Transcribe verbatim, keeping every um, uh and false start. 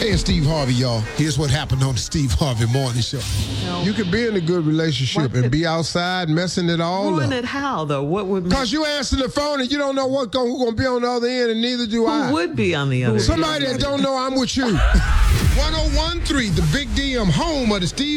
saying Steve Harvey, y'all. Here's what happened on the Steve Harvey Morning Show. No. You could be in a good relationship and be outside messing it all Ruin up. it how, though? What would make... Because you answer the phone and you don't know what go, who's going to be on the other end, and neither do Who I. would be on the other end? Somebody that don't know I'm with you. one oh one point three, the Big D M, home of the Steve